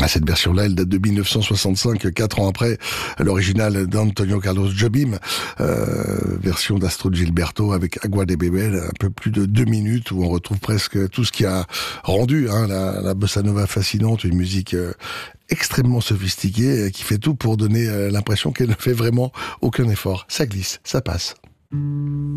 Cette version-là, elle date de 1965, 4 ans après l'original d'Antonio Carlos Jobim, version d'Astrid Gilberto avec Agua de Bebel, un peu plus de 2 minutes où on retrouve presque tout ce qui a rendu la bossa nova fascinante, une musique extrêmement sophistiquée qui fait tout pour donner l'impression qu'elle ne fait vraiment aucun effort. Ça glisse, ça passe.